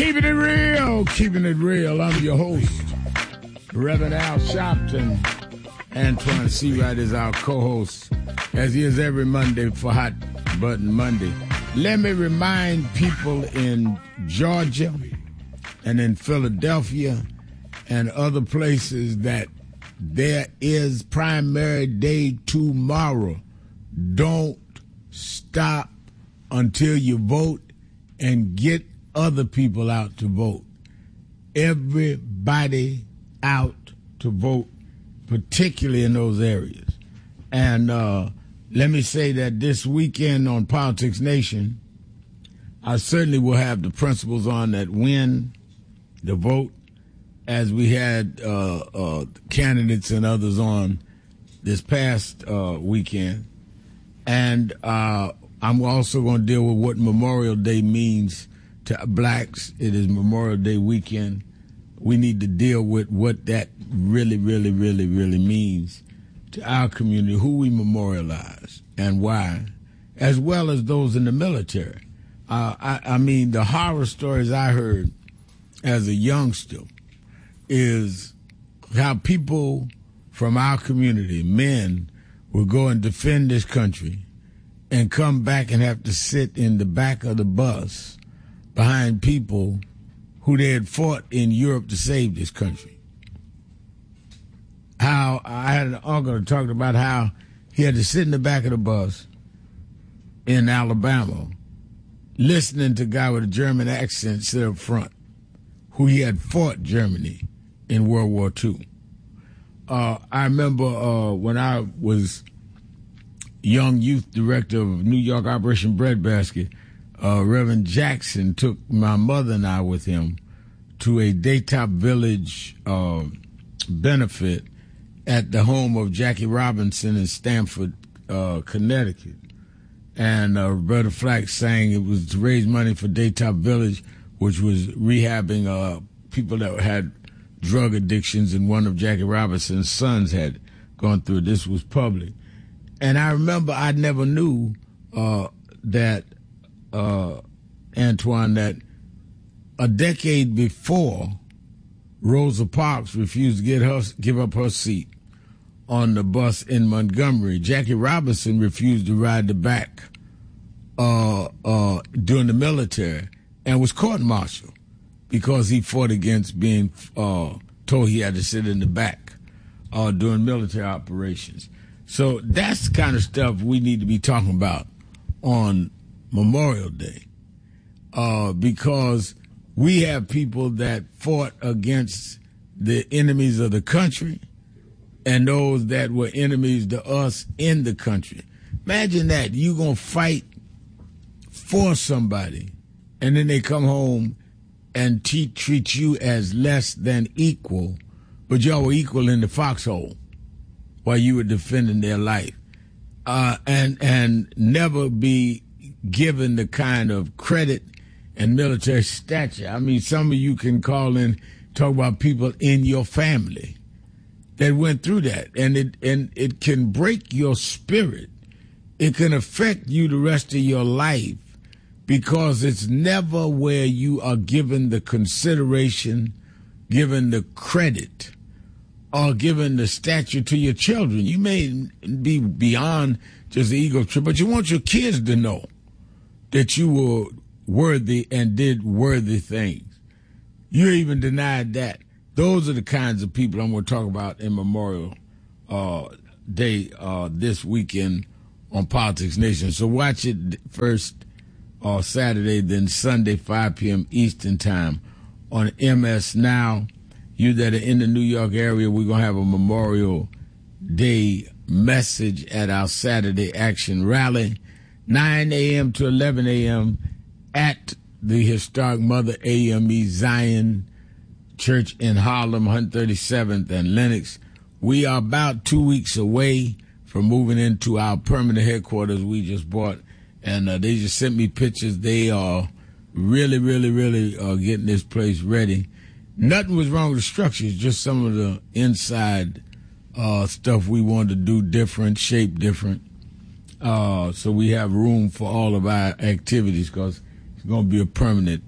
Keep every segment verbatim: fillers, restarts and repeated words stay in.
Keeping it real, keeping it real. I'm your host, Reverend Al Sharpton. Antoine Seawright is our co-host, as he is every Monday for Hot Button Monday. Let me remind people in Georgia and in Philadelphia and other places that there is primary day tomorrow. Don't stop until you vote and get other people out to vote. Everybody out to vote, particularly in those areas. And uh, let me say that this weekend on Politics Nation, I certainly will have the principals on that win the vote, as we had uh, uh, candidates and others on this past uh, weekend. And uh, I'm also going to deal with what Memorial Day means to blacks. It is Memorial Day weekend. We need to deal with what that really, really, really, really means to our community, who we memorialize and why, as well as those in the military. Uh, I, I mean, the horror stories I heard as a youngster is how people from our community, men, will go and defend this country and come back and have to sit in the back of the bus behind people who they had fought in Europe to save this country. How I had an uncle that talked about how he had to sit in the back of the bus in Alabama listening to a guy with a German accent sit up front who he had fought Germany in World War Two. Uh, I remember uh, when I was young youth director of New York Operation Breadbasket, uh, Reverend Jackson took my mother and I with him to a Daytop Village uh, benefit at the home of Jackie Robinson in Stamford, uh, Connecticut. And uh, Roberta Flack sang it was to raise money for Daytop Village, which was rehabbing uh, people that had drug addictions, and one of Jackie Robinson's sons had gone through it. This was public. And I remember I never knew uh, that, uh, Antoine, that a decade before, Rosa Parks refused to get her, give up her seat on the bus in Montgomery. Jackie Robinson refused to ride the back uh, uh, during the military and was court-martialed because he fought against being uh, told he had to sit in the back uh, during military operations. So that's the kind of stuff we need to be talking about on Memorial Day, uh, because we have people that fought against the enemies of the country and those that were enemies to us in the country. Imagine that. You're going to fight for somebody, and then they come home and te- treat you as less than equal, but y'all were equal in the foxhole while you were defending their life, uh, and and never be given the kind of credit and military stature. I mean, some of you can call in, talk about people in your family that went through that, and it and it can break your spirit. It can affect you the rest of your life because it's never where you are given the consideration, given the credit, or given the stature to your children. You may be beyond just the ego trip, but you want your kids to know that you were worthy and did worthy things. You even denied that. Those are the kinds of people I'm going to talk about in Memorial uh, Day uh, this weekend on Politics Nation. So watch it first uh, Saturday, then Sunday, five p.m. Eastern Time on M S Now. You that are in the New York area, we're going to have a Memorial Day message at our Saturday Action Rally, nine a.m. to eleven a.m. at the historic Mother A M E Zion Church in Harlem, one thirty-seventh and Lenox. We are about two weeks away from moving into our permanent headquarters we just bought, and uh, they just sent me pictures. They are really, really, really uh, getting this place ready. Nothing was wrong with the structure. It's just some of the inside uh, stuff we wanted to do different, shape different. Uh, so we have room for all of our activities because it's going to be a permanent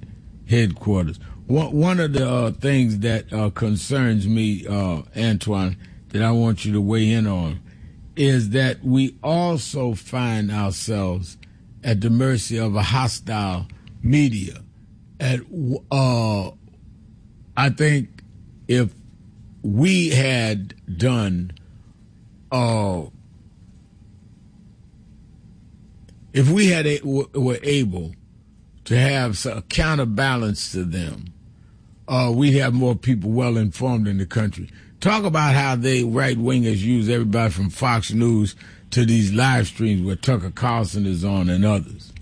headquarters. One, one of the uh, things that uh, concerns me, uh, Antoine, that I want you to weigh in on is that we also find ourselves at the mercy of a hostile media. And uh, I think if we had done, uh, if we had a, were able to have a counterbalance to them, uh, we'd have more people well informed in the country. Talk about how they right wingers use everybody from Fox News to these live streams where Tucker Carlson is on and others.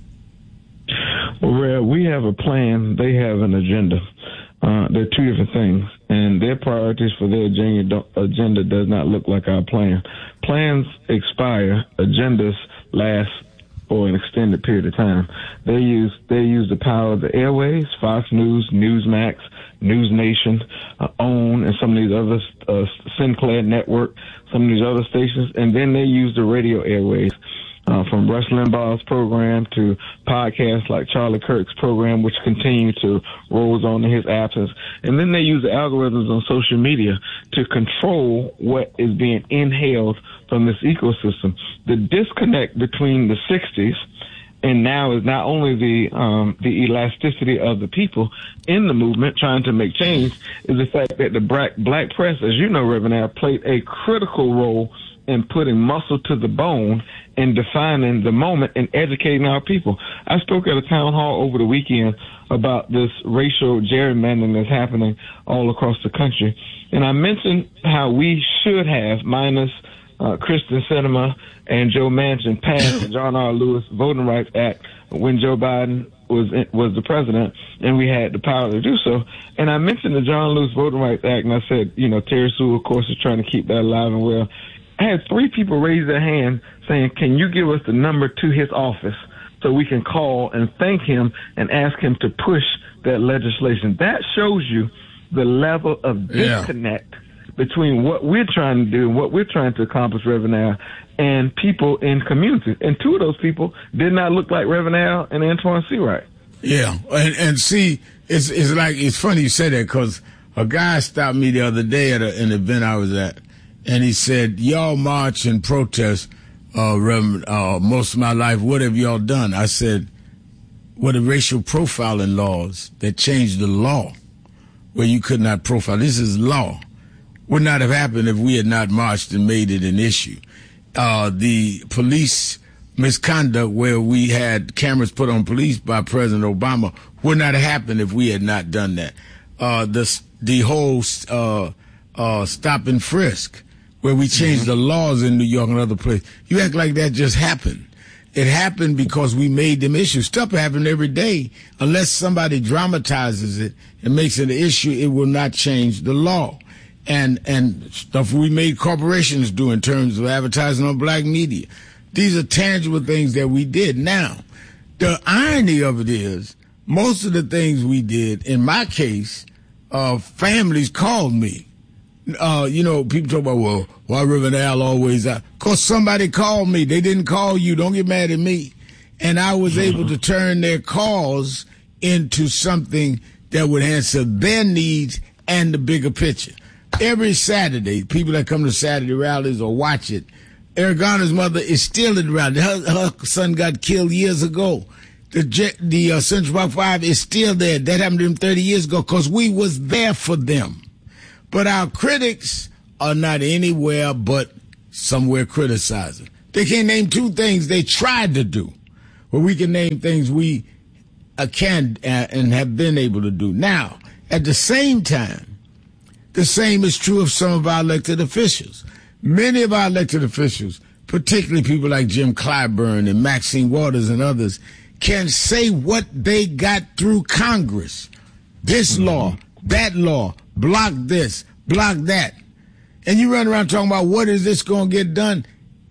Well, Red, we have a plan. They have an agenda. Uh, they're two different things, and their priorities for their agenda, agenda does not look like our plan. Plans expire. Agendas last for an extended period of time. They use they use the power of the airways, Fox News, Newsmax, News Nation, uh, OWN, and some of these other uh, Sinclair Network, some of these other stations, and then they use the radio airways. Uh, from Rush Limbaugh's program to podcasts like Charlie Kirk's program, which continue to roll on in his absence. And then they use the algorithms on social media to control what is being inhaled from this ecosystem. The disconnect between the sixties and now is not only the um, the elasticity of the people in the movement trying to make change, is the fact that the black, black press, as you know, Reverend Al, played a critical role in putting muscle to the bone and defining the moment and educating our people. I spoke at a town hall over the weekend about this racial gerrymandering that's happening all across the country. And I mentioned how we should have, minus uh, Kristen Sinema and Joe Manchin, passed the John R. Lewis Voting Rights Act when Joe Biden was was the president, and we had the power to do so. And I mentioned the John Lewis Voting Rights Act, and I said, you know, Terry Sewell, of course, is trying to keep that alive and well. I had three people raise their hand saying, can you give us the number to his office so we can call and thank him and ask him to push that legislation? That shows you the level of disconnect yeah. between what we're trying to do and what we're trying to accomplish, Reverend Al, and people in communities. And two of those people did not look like Reverend Al and Antoine Seawright. Yeah, and, and see, it's it's like, it's funny you say that, because a guy stopped me the other day at a, an event I was at, and he said, y'all march and protest uh, Reverend, uh, most of my life. What have y'all done? I said, what are racial profiling laws that changed the law where you could not profile? This is law. Would not have happened if we had not marched and made it an issue. Uh, the police misconduct where we had cameras put on police by President Obama would not have happened if we had not done that. Uh, the, the whole uh, uh, stop and frisk, where we changed mm-hmm. the laws in New York and other places. You act like that just happened. It happened because we made them issues. Stuff happens every day. Unless somebody dramatizes it and makes it an issue, it will not change the law. And and stuff we made corporations do in terms of advertising on black media. These are tangible things that we did. Now, the irony of it is, most of the things we did, in my case, uh, families called me. Uh, you know, people talk about, well, why Reverend Al always out? Because somebody called me. They didn't call you. Don't get mad at me. And I was able to turn their calls into something that would answer their needs and the bigger picture. Every Saturday, people that come to Saturday rallies or watch it, Eric Garner's mother is still at the rally. Her, her son got killed years ago. The the uh, Central Park Five is still there. That happened to them thirty years ago because we was there for them. But our critics are not anywhere but somewhere criticizing. They can't name two things they tried to do, but we can name things we uh, can uh, and have been able to do. Now, at the same time, the same is true of some of our elected officials. Many of our elected officials, particularly people like Jim Clyburn and Maxine Waters and others, can say what they got through Congress. This mm-hmm. law, that law, block this, block that. And you run around talking about what is this going to get done?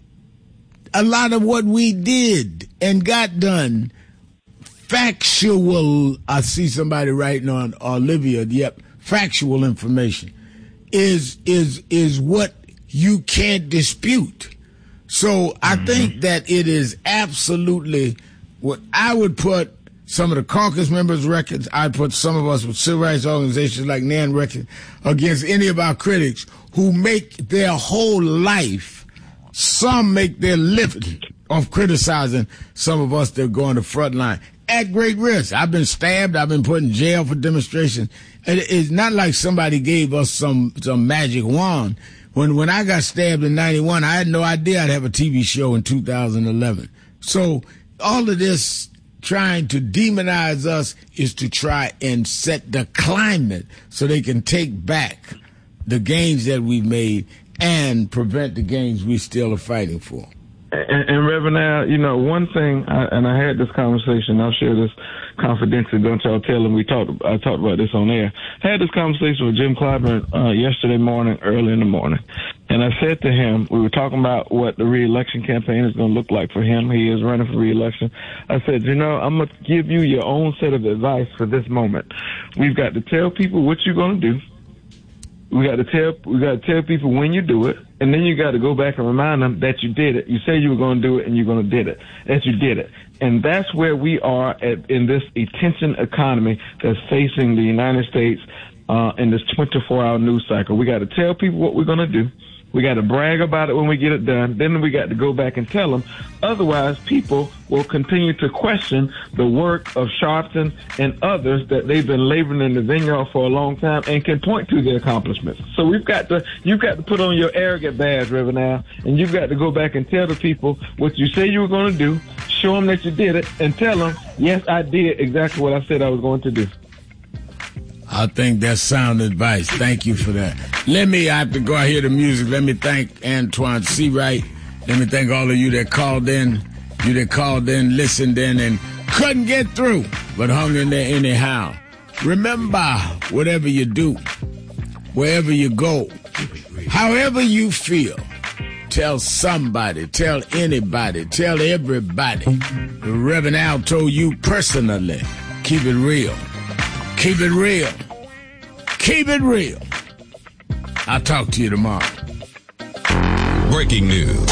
A lot of what we did and got done, factual, I see somebody writing on Olivia, yep, factual information, is is is what you can't dispute. So I mm-hmm. think that it is absolutely what I would put some of the caucus members' records. I'd put some of us with civil rights organizations like N A N records against any of our critics who make their whole life, some make their living off criticizing some of us that go on the front line at great risk. I've been stabbed. I've been put in jail for demonstrations. It's not like somebody gave us some, some magic wand. When, when I got stabbed in ninety-one, I had no idea I'd have a T V show in two thousand eleven. So all of this trying to demonize us is to try and set the climate so they can take back the gains that we've made and prevent the gains we still are fighting for. And, and Reverend Al, you know, one thing, I, and I had this conversation, I'll share this confidentially, don't y'all tell him we talked, I talked about this on air. I had this conversation with Jim Clyburn uh, yesterday morning, early in the morning. And I said to him, we were talking about what the re-election campaign is going to look like for him. He is running for re-election. I said, you know, I'm going to give you your own set of advice for this moment. We've got to tell people what you're going to do. We got to tell we got to tell people when you do it, and then you got to go back and remind them that you did it. You said you were going to do it, and you're going to did it. That you did it, and that's where we are at in this attention economy that's facing the United States uh, in this twenty-four hour news cycle. We got to tell people what we're going to do. We got to brag about it when we get it done. Then we got to go back and tell them. Otherwise, people will continue to question the work of Sharpton and others that they've been laboring in the vineyard for a long time and can point to their accomplishments. So we've got to, you've got to put on your arrogant badge, Reverend Al, and you've got to go back and tell the people what you say you were going to do, show them that you did it, and tell them, yes, I did exactly what I said I was going to do. I think that's sound advice. Thank you for that. Let me, I have to go out here to music. Let me thank Antoine Seawright. Let me thank all of you that called in, you that called in, listened in, and couldn't get through, but hung in there anyhow. Remember, whatever you do, wherever you go, however you feel, tell somebody, tell anybody, tell everybody. The Reverend Al told you personally, keep it real. Keep it real. Keep it real. I'll talk to you tomorrow. Breaking news.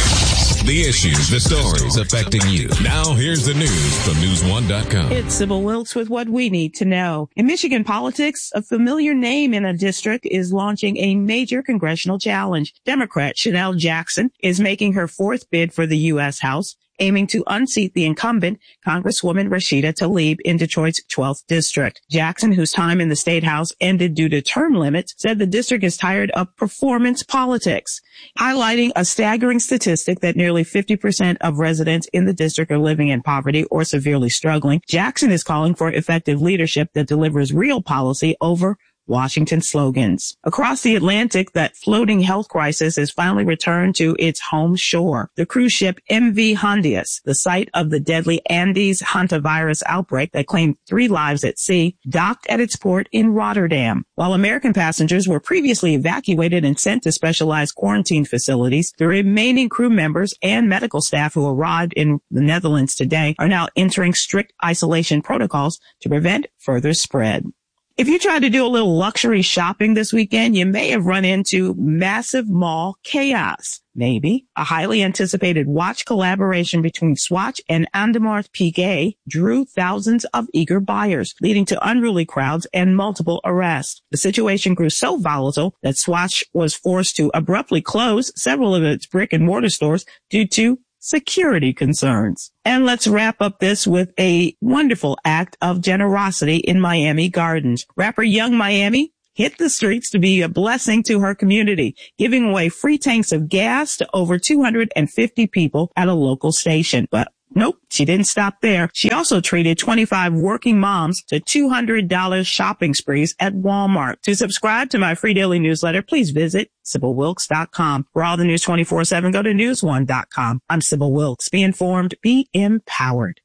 The issues, the stories affecting you. Now here's the news from news one dot com. It's Sybil Wilkes with what we need to know. In Michigan politics, a familiar name in a district is launching a major congressional challenge. Democrat Chanel Jackson is making her fourth bid for the U S House, aiming to unseat the incumbent Congresswoman Rashida Tlaib in Detroit's twelfth district. Jackson, whose time in the state house ended due to term limits, said the district is tired of performance politics, highlighting a staggering statistic that nearly fifty percent of residents in the district are living in poverty or severely struggling. Jackson is calling for effective leadership that delivers real policy over Washington slogans. Across the Atlantic, that floating health crisis has finally returned to its home shore. The cruise ship M V Hondius, the site of the deadly Andes hantavirus outbreak that claimed three lives at sea, docked at its port in Rotterdam. While American passengers were previously evacuated and sent to specialized quarantine facilities, the remaining crew members and medical staff who arrived in the Netherlands today are now entering strict isolation protocols to prevent further spread. If you tried to do a little luxury shopping this weekend, you may have run into massive mall chaos. Maybe a highly anticipated watch collaboration between Swatch and Audemars Piguet drew thousands of eager buyers, leading to unruly crowds and multiple arrests. The situation grew so volatile that Swatch was forced to abruptly close several of its brick and mortar stores due to security concerns. And let's wrap up this with a wonderful act of generosity in Miami Gardens. Rapper Young Miami hit the streets to be a blessing to her community, giving away free tanks of gas to over two hundred fifty people at a local station. But nope, she didn't stop there. She also treated twenty-five working moms to two hundred dollars shopping sprees at Walmart. To subscribe to my free daily newsletter, please visit Sybil Wilkes dot com. For all the news twenty-four seven, go to news one dot com. I'm Sybil Wilkes. Be informed, be empowered.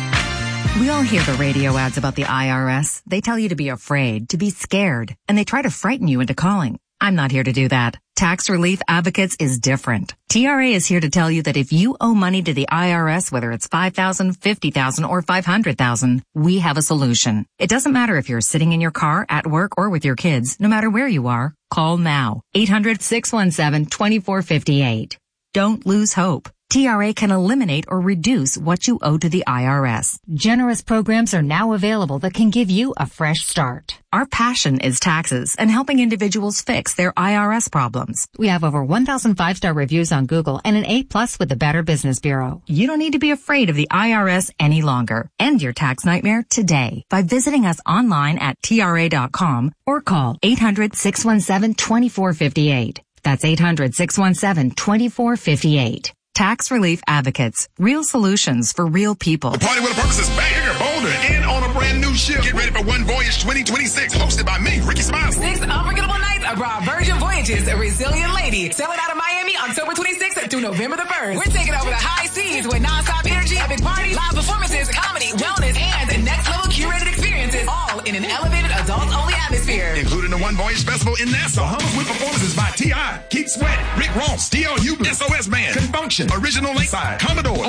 We all hear the radio ads about the I R S. They tell you to be afraid, to be scared, and they try to frighten you into calling. I'm not here to do that. Tax Relief Advocates is different. T R A is here to tell you that if you owe money to the I R S, whether it's five thousand dollars, fifty thousand dollars, or five hundred thousand dollars, we have a solution. It doesn't matter if you're sitting in your car, at work, or with your kids. No matter where you are, call now. eight hundred, six one seven, two four five eight. Don't lose hope. T R A can eliminate or reduce what you owe to the I R S. Generous programs are now available that can give you a fresh start. Our passion is taxes and helping individuals fix their I R S problems. We have over one thousand five-star reviews on Google and an A plus with the Better Business Bureau. You don't need to be afraid of the I R S any longer. End your tax nightmare today by visiting us online at T R A dot com or call eight hundred, six one seven, two four five eight. That's eight hundred, six one seven, two four five eight. Tax Relief Advocates. Real solutions for real people. The Party with a Purpose is back here, bolder, and on a brand new ship. Get ready for One Voyage twenty twenty-six, hosted by me, Ricky Smiley. Six unforgettable nights abroad Virgin Voyages, a resilient lady. Sailing out of Miami October twenty-sixth through November the first. We're taking over the high seas with nonstop energy, epic parties, live performances, comedy, wellness, and next level curated experiences, all in an elevated adult-only atmosphere. Including the One Voyage Festival in Nassau. Bahamas with performances by T I, Keith Sweat, Rick Ross, D L Hubert, S O S Band, Confunction, Original Lakeside, Commodore,